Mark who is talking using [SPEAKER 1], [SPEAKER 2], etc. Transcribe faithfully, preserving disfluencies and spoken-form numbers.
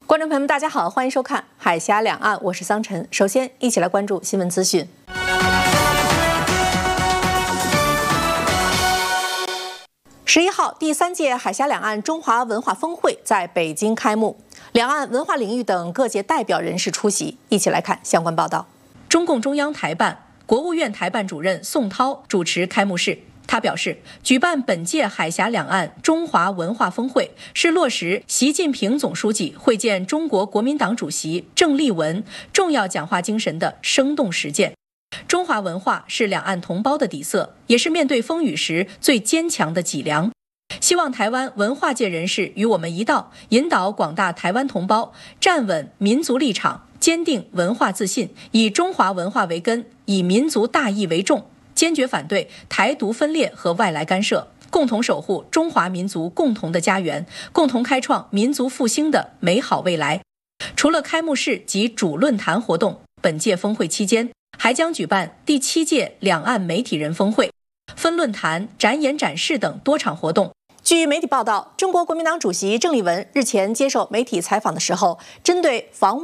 [SPEAKER 1] 观众朋友们，大家好，欢迎收看《海峡两岸》，我是桑晨。首先，一起来关注新闻资讯。十一号，第三届海峡两岸中华文化峰会在北京开幕，两岸文化领域等各界代表人士出席。一起来看相关报道。中共中央台办、国务院台办主任宋涛主持开幕式。他表示，举办本届海峡两岸中华文化峰会是落实习近平总书记会见中国国民党主席郑丽文重要讲话精神的生动实践。中华文化是两岸同胞的底色，也是面对风雨时最坚强的脊梁。希望台湾文化界人士与我们一道，引导广大台湾同胞站稳民族立场，坚定文化自信，以中华文化为根，以民族大义为重，坚决反对台独分裂和外来干涉，共同守护中华民族共同的家园，共同开创民族复兴的美好未来。除了开幕式及主论坛活动，本届峰会期间还将举办第七届两岸媒体人峰会、分论坛、展演展示等多场活动。据媒体报道，中国国民党主席郑丽文日前接受媒体采访的时候，针对防